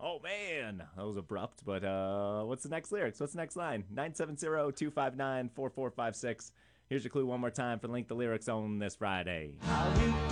Oh man, that was abrupt. But what's the next lyrics? What's the next line? 970-259-4456. Here's your clue one more time for Link the Lyrics on this Friday.